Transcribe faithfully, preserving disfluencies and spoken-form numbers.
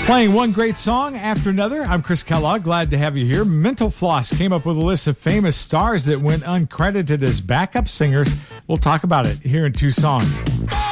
Playing one great song after another. I'm Chris Kellogg. Glad to have you here. Mental Floss came up with a list of famous stars that went uncredited as backup singers. We'll talk about it here in two songs.